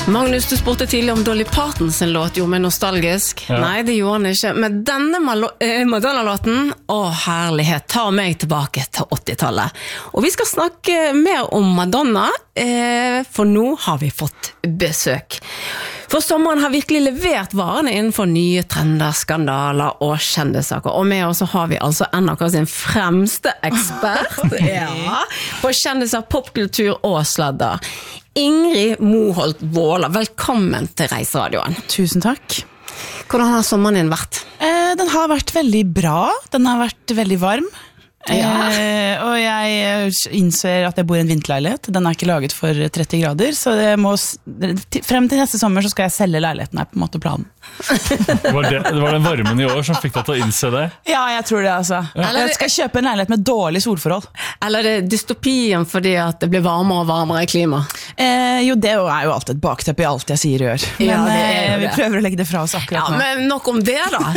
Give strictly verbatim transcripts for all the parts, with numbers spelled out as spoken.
Magnus, du spurte tidlig om Dolly Parton sin låt gjorde meg nostalgisk. Ja. Nei, det gjorde han ikke. Men denne Madonna-låten, å herlighet, tar meg tilbake til åttitallet. Og vi skal snakke mer om Madonna, for nå har vi fått besøk. For sommeren har virkelig levert varene innenfor nye trender, skandaler og kjendisaker. Og med oss så har vi altså N R K sin fremste ekspert ja, på kjendiser, popkultur og sladder. Ingrid Moholt Våler, velkommen til Reiseradioen. Tusen takk. Hvordan har sommeren din vært? Eh, den har vært veldig bra. Den har vært veldig varm. Ja. Eh, og jeg innser at jeg bor i en vinterleilighet. Den er ikke laget for tretti grader, så det må, frem til neste sommer så skal jeg selge leiligheten her på en måte planen. Var det, det var den varmen i år som fikk deg til å innse det? Ja, jeg tror det altså. Ja. Jeg skal kjøpe en leilighet med dårlig solforhold. Eller er det dystopien fordi at det blir varmere og varmere i klima? Eh, jo, det er jo alltid et bakteppe i alt jeg sier og gjør. Men ja, eh, vi prøver å legge det fra oss akkurat nå. Ja, men nok om det da.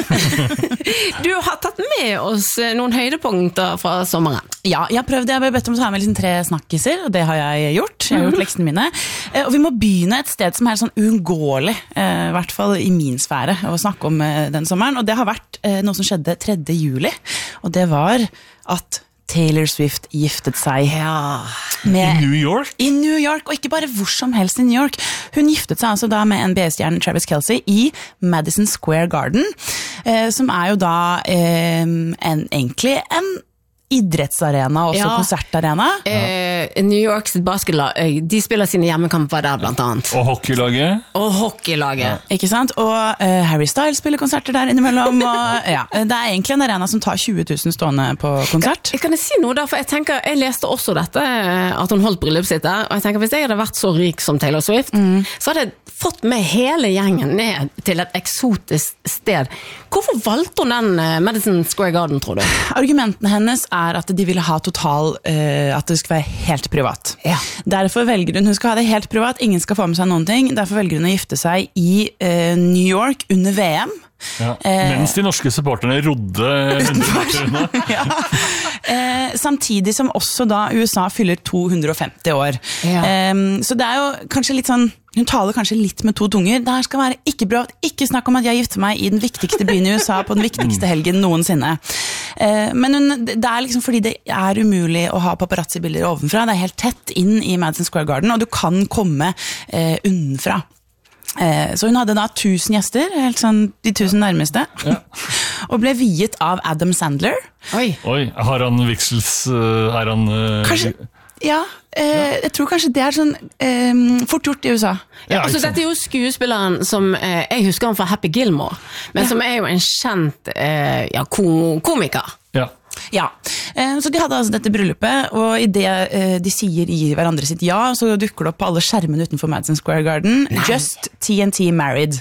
Du har tatt med oss noen høydepunkter fra sommeren. Ja, jeg har prøvd, jeg har bedt om å ta med liksom tre snakkiser, og det har jeg gjort. Jeg har gjort leksene mine. Eh, og vi må begynne et sted som er sånn uunngåelig, eh, i hvert fall i min sfære, å snakke om eh, den sommeren. Og det har vært eh, noe som skjedde tredje juli, og det var at Taylor Swift giftet seg ja. med, I New York? I New York, og ikke bare hvor som helst i New York. Hun giftet seg altså da med N B A-stjernen Travis Kelce i Madison Square Garden, eh, som er jo da eh, en, egentlig en idrettsarena, også ja. konsertarena. Eh, New Yorks basketlag, de spiller sine hjemmekamper der blant annet. Og hockeylaget. Og hockeylaget. Ja. Ikke sant? Og uh, Harry Styles spiller konserter der innimellom. Og, ja. Det er egentlig en arena som tar tjue tusen stående på konsert. Jeg, jeg kan jeg si noe da, for jeg tenker, jeg leste også dette, at hun holdt bryllup sitt der, og jeg tenker, hvis jeg hadde vært så rik som Taylor Swift, mm. så hadde jeg fått med hele gjengen ned til et eksotisk sted. Hvorfor valgte hun den uh, Madison Square Garden, tror du? Argumentene hennes er at de ville ha total, uh, at det skal være helt privat. Ja. Derfor velger hun, hun skal ha det helt privat, ingen skal få med seg noen ting, derfor velger hun å gifte seg i uh, New York under V M. Ja. Mens de norske supporterne rodde utenfor. ja. eh, samtidig som også da U S A fyller to hundre og femti år. Ja. Eh, så det er jo kanskje litt sånn, hun taler kanskje litt med to tunger. Det her skal være ikke bra, ikke snakk om at jeg gifter meg i den viktigste byen i U S A på den viktigste helgen noensinne. Eh, men hun, det er liksom fordi det er umulig å ha paparazzi-bilder ovenfra. Det er helt tett inn i Madison Square Garden, og du kan komme eh, unnenfra. Så hun hadde da tusen gjester, helt sånn de tusen nærmeste, ja. og ble viet av Adam Sandler. Oi, Oi har han vigsels... Er han... Kanskje, ja, eh, jeg tror kanskje det er sånn eh, fort gjort i U S A. Ja, altså dette er jo skuespilleren som, eh, jeg husker han fra Happy Gilmore, men ja. som er jo en kjent eh, ja, komiker. Ja. Ja, så de hadde altså dette bryllupet, og i det de sier i hverandre sitt ja, så dukker det opp på alle skjermene utenfor Madison Square Garden, Nei. Just T N T married.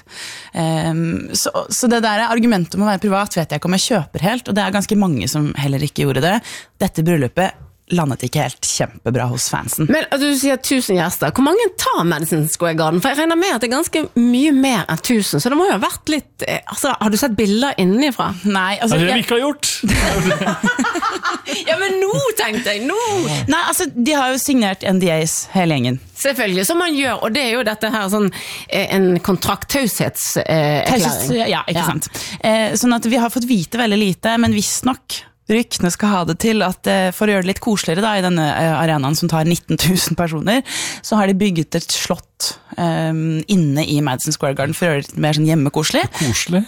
Um, så, så det der argumentet om å være privat vet jeg ikke om jeg kjøper helt, og det er ganske mange som heller ikke gjorde det. Dette bryllupet landet ikke helt kjempebra hos fansen. Men du sier tusen gjester. Hvor mange tar Madison Square Garden? For jeg regner med at det er ganske mye mer enn tusen, så det må jo ha vært litt... Altså, har du sett bilder innifra? Nei, altså... Det har vi ikke gjort! ja, men nå tenkte jeg, nå! Nei, altså, de har jo signert N D As hele gjengen. Selvfølgelig, som man gjør, og det er jo dette her sånn en kontraktthaushets-erklæring. Ja, ikke ja. sant. Eh, sånn at vi har fått vite veldig lite, men visst nok... Ryktene skal ha det til at for å gjøre det litt koseligere da, i denne arenaen som tar nitten tusen personer, så har de bygget et slott um, inne i Madison Square Garden for å gjøre det litt mer sånn hjemmekoselig. Koselig.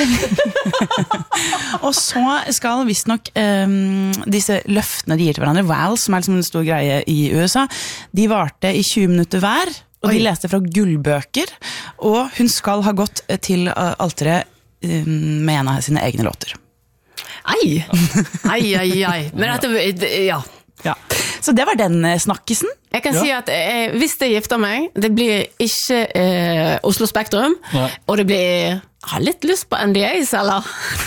Og så skal visst nok um, disse løftene de gir til hverandre, vows, som er liksom en stor greie i U S A, de varte i tjue minutter hver, og Oi. de leste fra gullbøker, og hun skal ha gått til alteret um, med en av sine egne låter. Ei, ei, ei, ei. Men dette, ja. ja. Så det var den snakkisen. Jeg kan ja. si at eh, hvis det gifter meg, det blir ikke eh, Oslo Spektrum, Nei. og det blir, jeg har litt lyst på N D As, eller?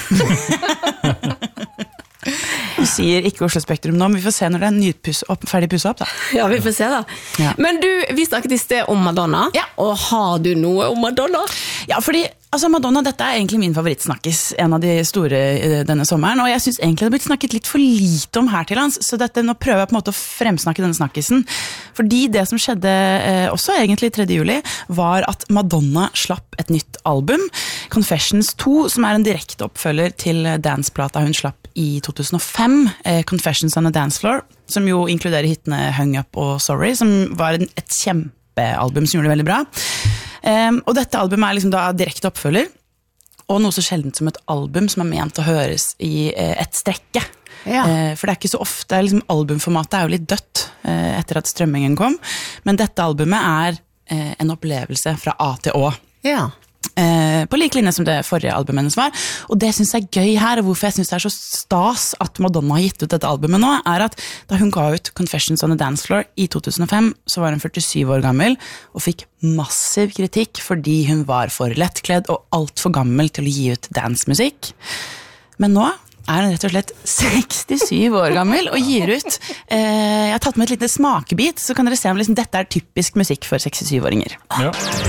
Du sier ikke Oslo Spektrum nå, men vi får se når det er nypuss opp, ferdig pusset opp da. Ja, vi får se da. Ja. Men du, vi snakket i sted om Madonna, ja. og har du noe om Madonna? Ja, fordi altså Madonna, dette er egentlig min favorittsnakkis, en av de store uh, denne sommeren, og jeg synes egentlig det har blitt snakket litt for lite om her til lands, så dette, nå prøver jeg på en måte å fremsnakke denne snakkisen, fordi det som skjedde uh, også egentlig tredje juli, var at Madonna slapp et nytt album, Confessions to, som er en direkte oppfølger til danceplata hun slapp i to tusen og fem, uh, Confessions on a Dance Floor, som jo inkluderer hittene Hung Up og Sorry, som var en, et kjempealbum som gjorde det veldig bra. Um, og dette albumet er liksom da direkte oppfølger, og noe så sjeldent som et album som er ment å høres i uh, et strekke. Ja. Uh, for det er ikke så ofte, liksom, albumformatet er jo litt dødt uh, etter at strømmingen kom, men dette albumet er uh, en opplevelse fra A til Å. Ja. Uh, på like linje som det forrige albumet hennes var, og det synes jeg er gøy her, og hvorfor jeg synes det er så stas at Madonna har gitt ut dette albumet nå, er at da hun ga ut Confessions on a Dance Floor i to tusen og fem, så var hun førtisju år gammel, og fikk massiv kritikk fordi hun var for lettkledd og alt for gammel til å gi ut dancemusikk. Men nå er hun rett og slett sekstisju år gammel og gir ut, uh, jeg har tatt med et lite smakebit, så kan dere se om liksom, dette er typisk musikk for sekstisju-åringer. Ja.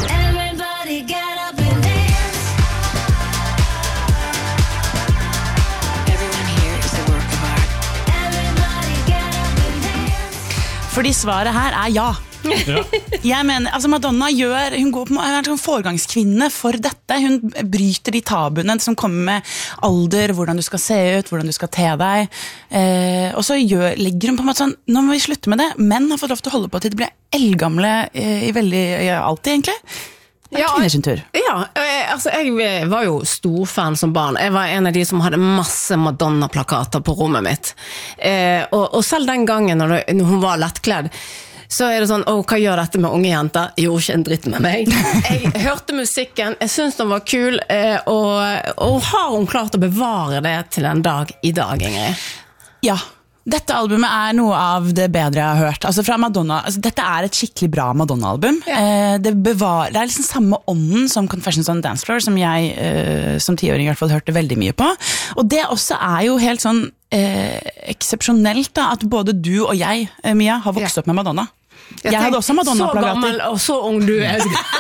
Fordi svaret her er ja. Ja. Jeg mener, altså Madonna gjør, hun går på, hun er en foregangskvinne for dette. Hun bryter de tabuene som kommer med alder, hvordan du skal se ut, hvordan du skal te deg. Eh, og så gjør, legger hun på en måte sånn, nå må vi slutte med det. Menn har fått lov til å holde på til de blir eldgamle eh, i veldig, ja, alltid egentlig. Det er ja, kvinner sin tur. Ja, altså jeg var jo storfan som barn. Jeg var en av de som hadde masse Madonna-plakater på rommet mitt. Eh, og, og selv den gangen når, det, når hun var lettkledd, så er det sånn, åh, hva gjør dette med unge jenter? Gjorde ikke en dritt med meg. Jeg hørte musikken, jeg synes den var kul, eh, og, og har hun klart å bevare det til en dag i dag, Ingrid? Ja. Dette albumet er noe av det bedre jeg har hørt. Altså fra Madonna, altså dette er et skikkelig bra Madonna-album. Ja. Eh, det, bevar, det er liksom samme ånden som Confessions on a Dance Floor, som jeg eh, som tiåring i hvert fall hørte veldig mye på. Og det også er jo helt sånn eh, eksepsjonelt da, at både du og jeg, eh, Mia, har vokst ja. opp med Madonna. Jeg, jeg hadde også Madonna-plakater. Så gammel og så ung du er.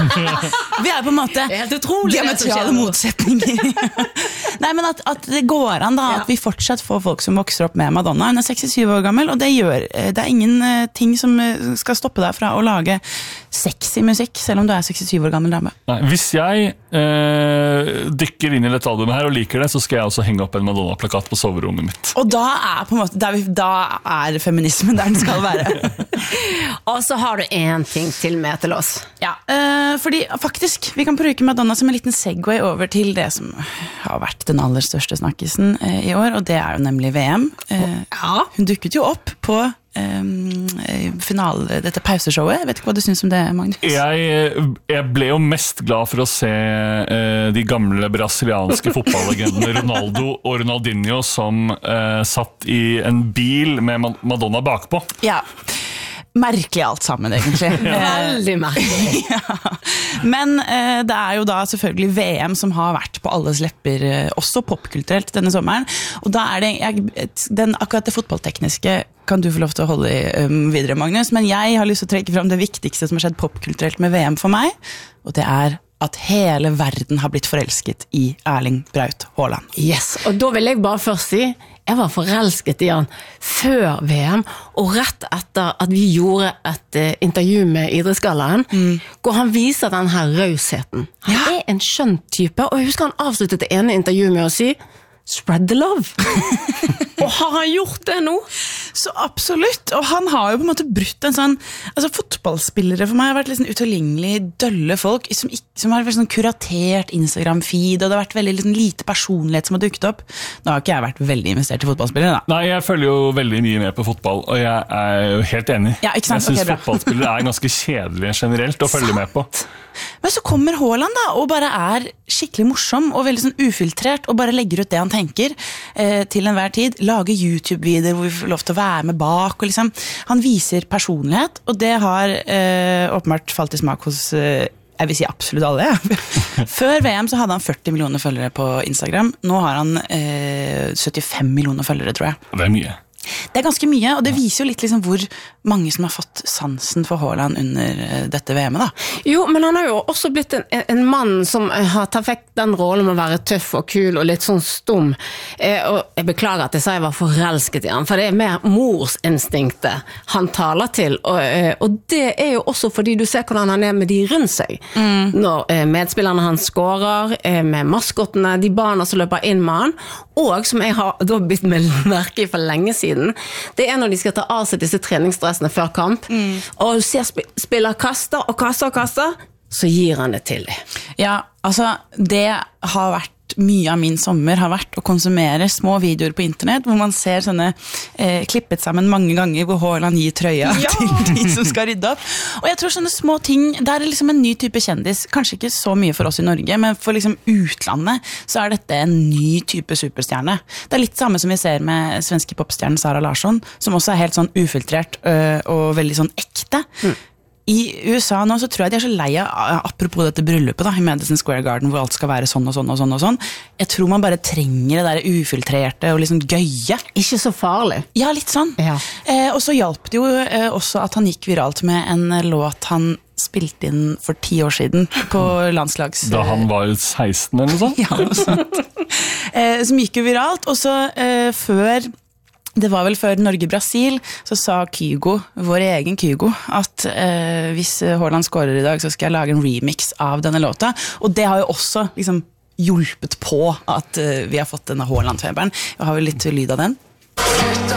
Vi er på en måte diametrale motsetninger. Nei, men at, at det går an da, ja. At vi fortsatt får folk som vokser opp med Madonna. Hun er sekstisju år gammel, og det gjør, det er ingen uh, ting som skal stoppe deg fra å lage sexy musikk, selv om du er sekstisju år gammel dame. Nei, hvis jeg eh, dykker inn i dette albumet her og liker det, så skal jeg også henge opp en Madonna-plakat på soverommet mitt. Og da er, på en måte, da er, vi, da er feminismen der den skal være. Og så har du en ting til med til oss. Ja, uh, fordi faktisk, vi kan bruke Madonna som en liten segway over til det som har vært den aller største snakkisen uh, i år, og det er jo nemlig V M. Uh, ja. Hun dukket jo opp på um, finale, dette pauseshowet. Jeg vet ikke hva du synes om det, Magnus? Jeg, jeg ble jo mest glad for å se uh, de gamle brasilianske fotballlegendene Ronaldo og Ronaldinho som uh, satt i en bil med Madonna bakpå. Ja. Merkelig alt sammen, egentlig. Veldig merkelig. Ja. Men eh, det er jo da selvfølgelig V M som har vært på alles lepper, eh, også popkulturelt denne sommeren. Og da er det, jeg, den, akkurat det fotballtekniske kan du få lov til å holde i, um, videre, Magnus, men jeg har lyst til å trekke frem det viktigste som har skjedd popkulturelt med V M for meg, og det er at hele verden har blitt forelsket i Erling Braut Haaland. Yes, og da vil jeg bare først si, jeg var forelsket i han før V M, og rett etter at vi gjorde et uh, intervju med Idrettsgallaen, mm. hvor han viser den her rausheten. Han ja. er en skjønn type, og jeg husker han avsluttet det ene intervjuet med å si, spread the love. Og har han gjort det nå? Så absolutt, og han har jo på en måte brutt en sånn, altså fotballspillere for meg har vært litt sånn utilgjengelig, dølle folk, som, ikke, som har vært sånn kuratert Instagram-feed, og det har vært veldig liksom, lite personlighet som har dukket opp. Nå har ikke jeg vært veldig investert i fotballspillere, da. Nei, jeg følger jo veldig mye med på fotball, og jeg er jo helt enig. Ja, ikke sant? Jeg synes okay, fotballspillere er ganske kjedelige generelt å følge med på. Men så kommer Haaland da, og bare er skikkelig morsom, og veldig sånn ufiltrert, og bare legger ut det han tenker eh, til enhver tid, lager YouTube-videoer hvor vi får lov til å være med bak, og liksom, han viser personlighet, og det har eh, åpenbart falt i smak hos, eh, jeg vil si absolutt alle. Ja. Før V M så hadde han førti millioner følgere på Instagram, nå har han eh, syttifem millioner følgere, tror jeg. Det er mye. Det er ganske mye, og det viser jo litt liksom hvor mange som har fått sansen for Haaland under dette V M-et da. Jo, men han har jo også blitt en, en mann som har tatt vekk den rollen med å være tøff og kul og litt sånn stum. Eh, og jeg beklager at jeg sa jeg var forelsket i han, for det er mer morsinstinktet han taler til. Og, eh, og det er jo også fordi du ser hvordan han er med de rundt seg. Mm. Når eh, medspillerne han skårer, eh, med maskottene, de barna som løper inn med han, og som jeg har da blitt med merke i for lenge siden, det er når de skal ta av seg disse treningsdressene før kamp, mm. og du ser sp- spiller kaster og kaster og kaster, så gir han det til dem. Ja, altså det har vært mye av min sommer har vært å konsumere små videoer på internett, hvor man ser sånne eh, klippet sammen mange ganger hvor Haaland gir trøya ja! til de som skal rydde opp. Og jeg tror sånne små ting, det er liksom en ny type kjendis, kanskje ikke så mye for oss i Norge, men for liksom utlandet så er dette en ny type superstjerne. Det er litt samme som vi ser med svenske popstjernen Sara Larsson, som også er helt sånn ufiltrert øh, og veldig sånn ekte. Mm. I U S A nå så tror jeg de er så lei av, apropos dette bryllupet da, i Madison Square Garden, hvor alt skal være sånn og sånn og sånn og sånn. Jeg tror man bare trenger det der ufiltrerte og liksom gøye. Ikke så farlig. Ja, litt sånn. Ja. Eh, og så hjalp det jo eh, også at han gikk viralt med en låt han spilte inn for ti år siden på landslags... Da han var seksten eller noe sånt? Ja, noe sånt. eh, som gikk jo viralt, og så eh, før... Det var vel før Norge-Brasil, så sa Kygo, vår egen Kygo, at eh, hvis Haaland skårer i dag, så skal jeg lage en remix av denne låta. Og det har jo også liksom hjulpet på at eh, vi har fått denne Haaland-feberen. Jeg har jo litt lyd av den.